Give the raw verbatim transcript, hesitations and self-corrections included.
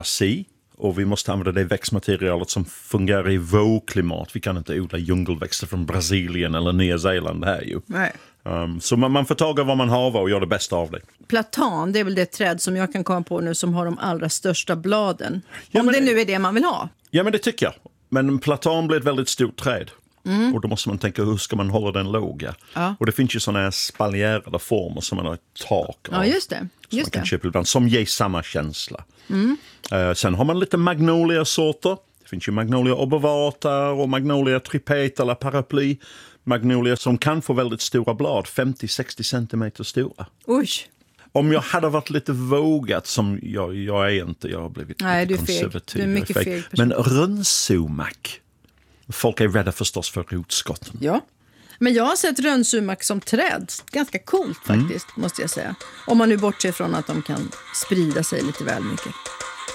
si. Och vi måste använda det växtmaterialet som fungerar i vågklimat. Vi kan inte odla djungelväxter från Brasilien eller Nya Zeeland här ju. Nej. Um, så man, man får taga vad man har och göra det bästa av det. Platan, det är väl det träd som jag kan komma på nu som har de allra största bladen. Ja, Om men, det nu är det man vill ha. Ja, men det tycker jag. Men platan blir ett väldigt stort träd. Mm. Och då måste man tänka, hur ska man hålla den låga? Ja. Och det finns ju sådana här spaljerade former som man har ett tak av. Ja, just det. Just som man kan det. köpa ibland, som ger samma känsla. Mm. Uh, sen har man lite magnolia-sorter. Det finns ju magnolia obovata och magnolia tripeta eller paraply. Magnolia som kan få väldigt stora blad, femtio till sextio centimeter stora. Oj. Om jag hade varit lite vågat, som jag, jag är inte, jag har blivit Nej, lite du är konservativ. feg. Du är mycket feg person. Men rönnsumak, folk är rädda förstås för rotskotten. Ja, men jag har sett rönnsumak som träd. Ganska coolt faktiskt, mm. måste jag säga. Om man nu bortser från att de kan sprida sig lite väl mycket.